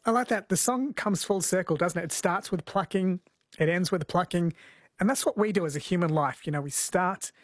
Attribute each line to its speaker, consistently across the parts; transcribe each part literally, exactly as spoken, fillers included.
Speaker 1: I like that. The song comes full circle, doesn't it? It starts with plucking, it ends with plucking. And that's what we do as a human life. You know, we start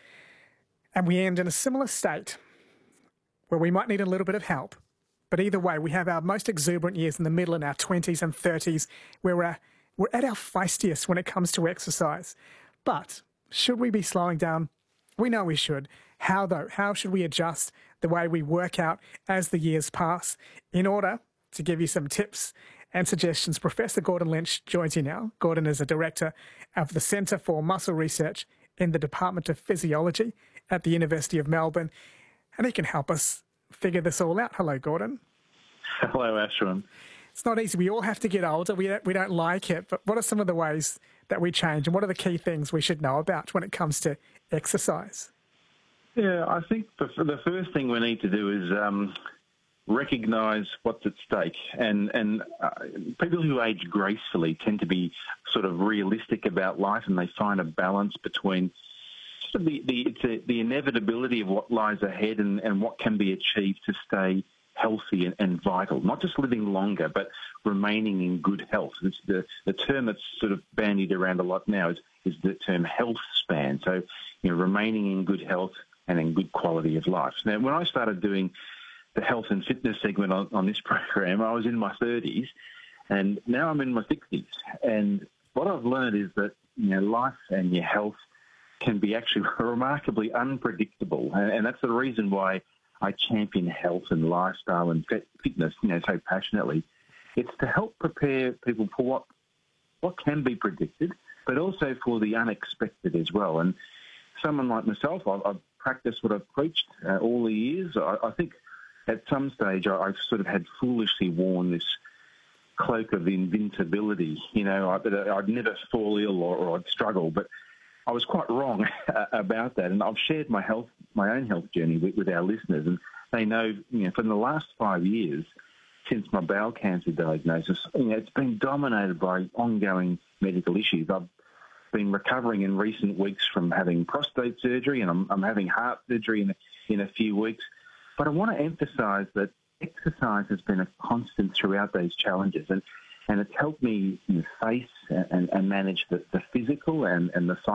Speaker 1: and we end in a similar state where we might need a little bit of help. But either way, we have our most exuberant years in the middle, in our twenties and thirties, where we're, we're at our feistiest when it comes to exercise. But should we be slowing down? We know we should. How, though? How should we adjust the way we work out as the years pass? In order to give you some tips and suggestions, Professor Gordon Lynch joins you now. Gordon is a director of the Centre for Muscle Research in the Department of Physiology at the University of Melbourne, and he can help us figure this all out. Hello, Gordon.
Speaker 2: Hello, Ashwin.
Speaker 1: It's not easy. We all have to get older. We don't, we don't like it. But what are some of the ways that we change, and what are the key things we should know about when it comes to exercise?
Speaker 2: Yeah, I think the, the first thing we need to do is um, recognise what's at stake. And, and uh, people who age gracefully tend to be sort of realistic about life, and they find a balance between sort of the, the, it's a, the inevitability of what lies ahead and, and what can be achieved to stay healthy and, and vital, not just living longer, but remaining in good health. It's the, the term that's sort of bandied around a lot now is, is the term health span. So, you know, remaining in good health and in good quality of life. Now, when I started doing the health and fitness segment on, on this program, I was in my thirties, and now I'm in my sixties. And what I've learned is that, you know, life and your health can be actually remarkably unpredictable. And, and that's the reason why I champion health and lifestyle and fit, fitness, you know, so passionately. It's to help prepare people for what what can be predicted, but also for the unexpected as well. And someone like myself, I've, I've practiced what I've preached uh, all the years. I, I think at some stage I, I've sort of had foolishly worn this cloak of invincibility. You know, I, that I'd never fall ill or, or I'd struggle, but I was quite wrong about that. And I've shared my health, my own health journey with, with our listeners, and they know, you know, for the last five years, since my bowel cancer diagnosis, you know, it's been dominated by ongoing medical issues. I've been recovering in recent weeks from having prostate surgery, and I'm, I'm having heart surgery in a, in a few weeks. But I want to emphasise that exercise has been a constant throughout those challenges, and, and it's helped me, you know, face and, and manage the, the physical and, and the